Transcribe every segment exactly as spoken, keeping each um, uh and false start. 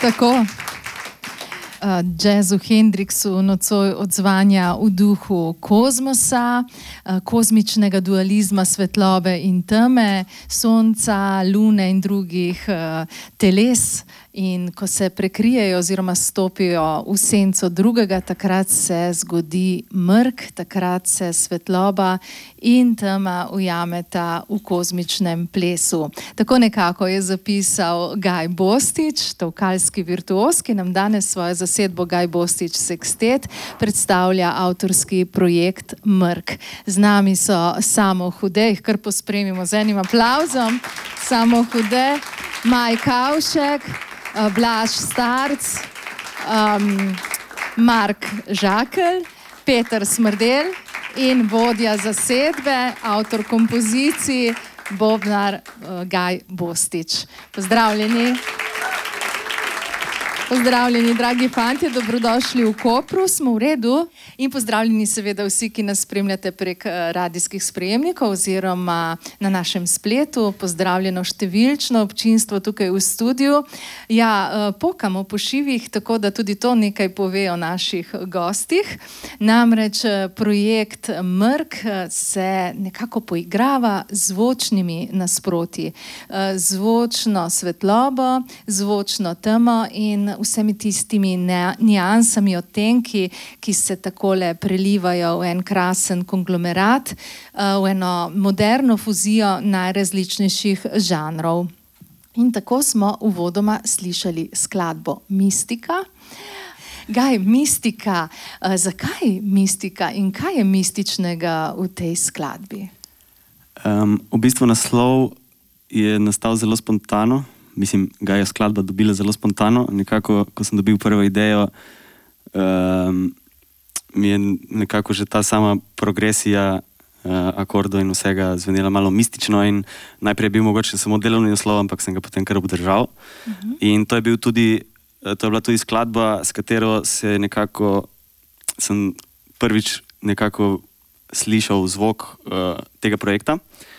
Tako. Uh, jazzu Hendrixu nocoj odzvanja v duhu kozmosa, uh, kozmičnega dualizma svetlobe in teme, sonca, lune in drugih uh, teles. In ko se prekrijejo oziroma stopijo v senco drugega, takrat se zgodi mrk, takrat se svetloba in tema ujameta v kozmičnem plesu. Tako nekako je zapisal Gaj Bostič, tovkalski virtuoz, ki nam danes svojo zasedbo Gaj Bostič Sextet predstavlja avtorski projekt Mrk. Z nami so Samo Hude, jih kar pospremimo z enim aplavzom. Samo Hude, Maj Kavšek, Blaž Starc, um, Mark Žakelj, Peter Smrdel in vodja zasedbe, avtor kompozicij, bobnar uh, Gaj Bostič. Pozdravljeni. Pozdravljeni, dragi fantje, dobrodošli v Kopru, smo v redu. In pozdravljeni seveda vsi, ki nas spremljate prek radijskih sprejemnikov oziroma na našem spletu. Pozdravljeno številčno občinstvo tukaj v studiu. Ja, pokamo po šivih, tako da tudi to nekaj pove o naših gostih. Namreč projekt Mrk se nekako poigrava z zvočnimi nasprotji. Zvočno svetlobo, zvočno temo in vsemi tistimi niansami, odtenki, ki se takole prelivajo v en krasen konglomerat, v eno moderno fuzijo najrazličnejših žanrov. In tako smo uvodoma slišali skladbo Mistika. Gaj, mistika, zakaj mistika in kaj je mističnega v tej skladbi? Um, v bistvu naslov je nastal zelo spontano. Mislim, ga je skladba dobila zelo spontano. Nekako, ko sem dobil prvo idejo, um, mi je nekako že ta sama progresija uh, akordov in vsega zvenela malo mistično in najprej je bil mogoče samo delovni naslov, ampak sem ga potem kar obdržal. Uh-huh. In to je bil tudi, to je bila tudi skladba, s katero se nekako sem prvič nekako slišal zvok uh, tega projekta.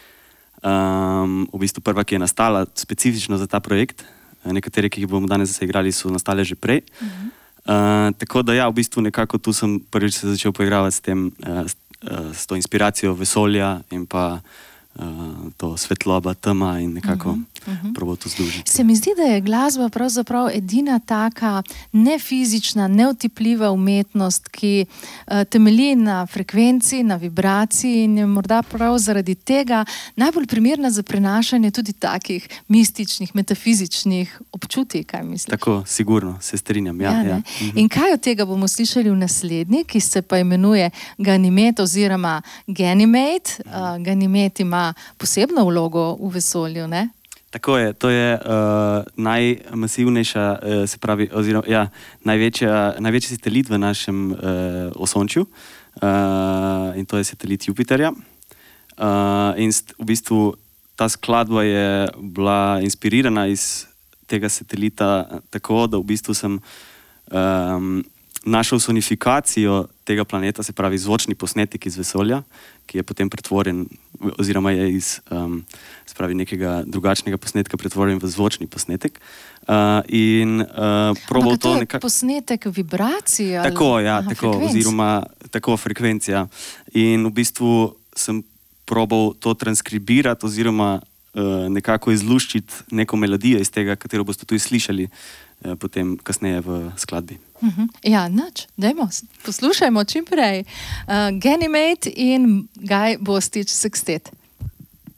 Um, v bistvu prva, ki je nastala specifično za ta projekt, nekatere, ki jih bomo danes igrali, so nastale že prej. Uh-huh. uh, tako da ja, v bistvu nekako tu sem prvič se začel poigravati s tem, uh, s, uh, s to inspiracijo vesolja in pa uh, to svetloba, tema in nekako uh-huh. uh-huh. probal to združiti. Se mi zdi, da je glasba pravzaprav edina taka nefizična, neotipljiva umetnost, ki uh, temelji na frekvenci, na vibraciji in je morda prav zaradi tega najbolj primerna za prenašanje tudi takih mističnih, metafizičnih občutij, kaj misliš? Tako, sigurno, se strinjam. Ja, ja, ja. Uh-huh. In kaj od tega bomo slišali v naslednji, ki se pa imenuje Ganymed oziroma Ganymede. Uh, Ganymed ima posebno vlogo v vesolju, ne? Tako je, to je uh, najmasivnejša, uh, se pravi, oziroma ja, največja, največji satelit v našem uh, osončju uh, in to je satelit Jupiterja. Uh, in st, v bistvu ta skladba je bila inspirirana iz tega satelita tako, da v bistvu sem um, našel sonifikacijo tega planeta, se pravi zvočni posnetek iz vesolja, ki je potem pretvoren, oziroma je iz um, se pravi nekega drugačnega posnetka pretvoren v zvočni posnetek. Uh, in uh, probal to nekako... Ampak to je posnetek vibracije? Tako, ja, Aha, tako, frekvenc. oziroma tako frekvencija. In v bistvu sem probal to transkribirati oziroma uh, nekako izluščiti neko melodijo iz tega, katero boste tudi slišali uh, potem kasneje v skladbi. Uh-huh. Ja, nič, dajmo, poslušajmo čim prej. Uh, Ganymede in Gaj Bostič Sextet.